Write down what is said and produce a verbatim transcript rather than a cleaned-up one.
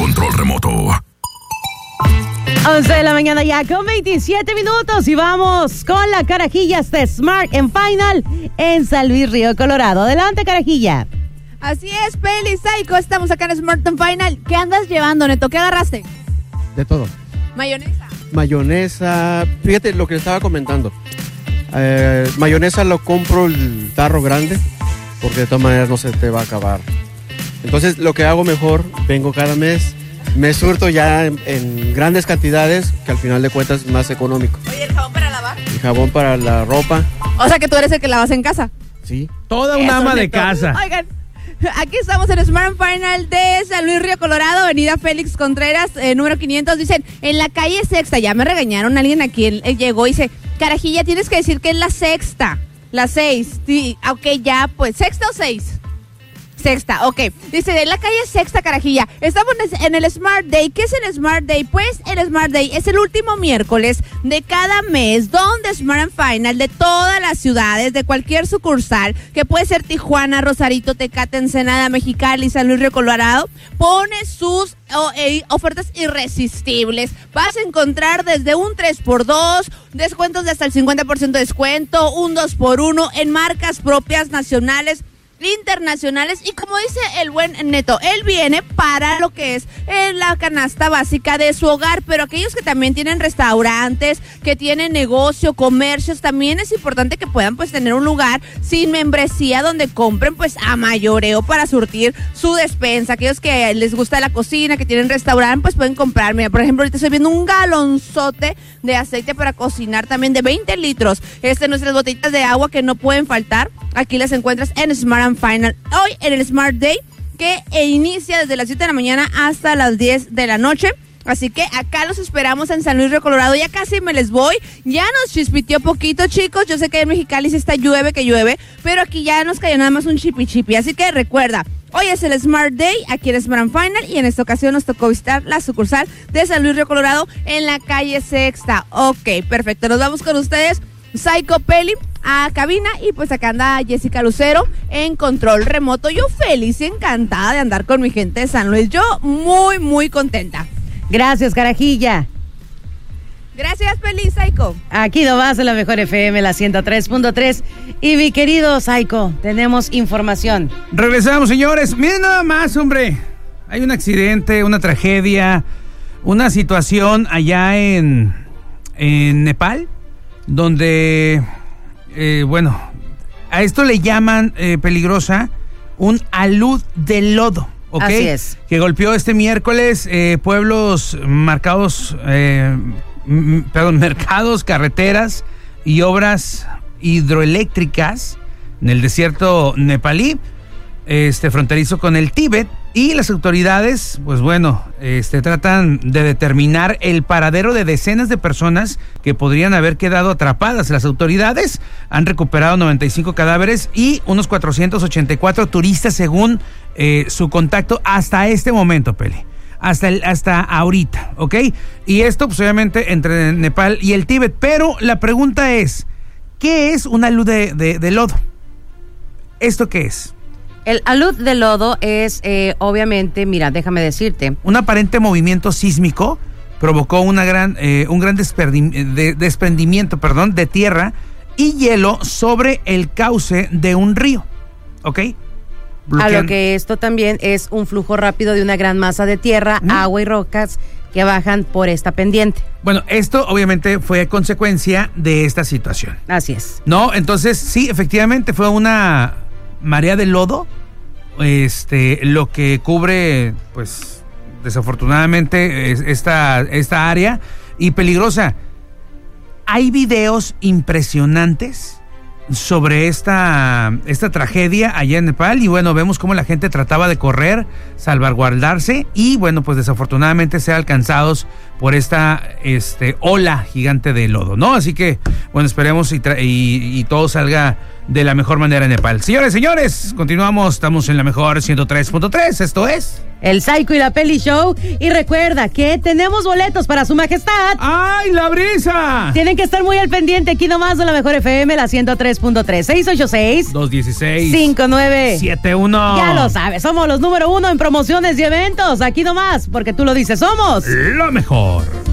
control remoto. once de la mañana ya con veintisiete minutos y vamos con la Carajillas de Smart and Final en San Luis Río Colorado. Adelante, Carajilla. Así es, Peli Psycho, estamos acá en Smart and Final. ¿Qué andas llevando, Neto? ¿Qué agarraste? De todo. Mayonesa. Mayonesa, fíjate lo que estaba comentando. Eh, mayonesa lo compro el tarro grande porque de todas maneras no se te va a acabar. Entonces lo que hago mejor, vengo cada mes, me surto ya en, en grandes cantidades que al final de cuentas es más económico. Oye, ¿el jabón para lavar? El jabón para la ropa. O sea que tú eres el que lavas en casa. Sí. Toda una Eso, ama de Neto. casa. Oigan, aquí estamos en Smart Final de San Luis Río Colorado, avenida Félix Contreras, eh, número quinientos. Dicen, en la calle Sexta, ya me regañaron, alguien aquí él, él llegó y dice, Carajilla, tienes que decir que es la Sexta, la seis. Sí, ok, ya, pues, ¿Sexta o seis? Sexta, ok. Dice, de la calle Sexta, Carajilla. Estamos en el Smart Day. ¿Qué es el Smart Day? Pues el Smart Day es el último miércoles de cada mes, donde Smart and Final de todas las ciudades, de cualquier sucursal, que puede ser Tijuana, Rosarito, Tecate, Ensenada, Mexicali, San Luis Río Colorado, pone sus oh, eh, ofertas irresistibles. Vas a encontrar desde un tres por dos, descuentos de hasta el cincuenta por ciento de descuento, un dos por uno en marcas propias, nacionales, internacionales, y como dice el buen Neto, él viene para lo que es eh, la canasta básica de su hogar, pero aquellos que también tienen restaurantes, que tienen negocio, comercios, también es importante que puedan pues tener un lugar sin membresía donde compren pues a mayoreo para surtir su despensa. Aquellos que les gusta la cocina, que tienen restaurante, pues pueden comprar. Mira, por ejemplo, ahorita estoy viendo un galonzote de aceite para cocinar también de veinte litros. Este, nuestras botellitas de agua que no pueden faltar, aquí las encuentras en Smart and Final. Hoy en el Smart Day, que inicia desde las siete de la mañana hasta las diez de la noche. Así que acá los esperamos en San Luis Río Colorado. Ya casi me les voy. Ya nos chispiteó poquito, chicos. Yo sé que en Mexicali sí está llueve que llueve, pero aquí ya nos cayó nada más un chipi chipi. Así que recuerda, hoy es el Smart Day aquí en Smart and Final, y en esta ocasión nos tocó visitar la sucursal de San Luis Río Colorado en la calle Sexta. Ok, perfecto. Nos vamos con ustedes, Psycho Peli, a cabina, y pues acá anda Jessica Lucero en control remoto. Yo feliz y encantada de andar con mi gente de San Luis. Yo muy, muy contenta. Gracias, Carajilla. Gracias, Peli, Psycho. Aquí nomás en la mejor F M, la ciento tres punto tres. Y mi querido Psycho, tenemos información. Regresamos, señores. Miren nada más, hombre. Hay un accidente, una tragedia, una situación allá en, en Nepal, donde, eh, bueno, a esto le llaman eh, peligrosa un alud de lodo. ¿Okay? Así es. Que golpeó este miércoles eh, pueblos marcados, eh, m- perdón, mercados, carreteras y obras hidroeléctricas en el desierto nepalí, este fronterizo con el Tíbet, y las autoridades, pues bueno, este tratan de determinar el paradero de decenas de personas que podrían haber quedado atrapadas. Las autoridades han recuperado noventa y cinco cadáveres y unos cuatrocientos ochenta y cuatro turistas según eh, su contacto hasta este momento, Peli. Hasta, el, hasta ahorita, ¿ok? Y esto, pues obviamente, entre Nepal y el Tíbet. Pero la pregunta es, ¿qué es una luz de, de, de lodo? ¿Esto qué es? El alud de lodo es, eh, obviamente, mira, déjame decirte. Un aparente movimiento sísmico provocó una gran, eh, un gran desperdi- de, desprendimiento perdón, de tierra y hielo sobre el cauce de un río, ¿ok? Bloquean. A lo que esto también es un flujo rápido de una gran masa de tierra, ¿Mm? agua y rocas que bajan por esta pendiente. Bueno, esto obviamente fue consecuencia de esta situación. Así es. No, entonces sí, efectivamente fue una marea de lodo, este, lo que cubre, pues, desafortunadamente esta, esta área, y peligrosa. Hay videos impresionantes sobre esta, esta tragedia allá en Nepal, y bueno, vemos cómo la gente trataba de correr, salvaguardarse, y bueno, pues desafortunadamente ser alcanzados por esta este, ola gigante de lodo, ¿no? Así que, bueno, esperemos y, tra- y, y todo salga de la mejor manera en Nepal. Señores, señores, continuamos, estamos en la mejor ciento tres punto tres, esto es... El Psycho y la Peli Show. Y recuerda que tenemos boletos para su majestad. ¡Ay, la brisa! Tienen que estar muy al pendiente aquí nomás de la mejor F M, la ciento tres punto tres. seis ocho seis, dos uno seis, cinco nueve siete uno. Ya lo sabes, somos los número uno en promociones y eventos. Aquí nomás, porque tú lo dices, somos lo mejor.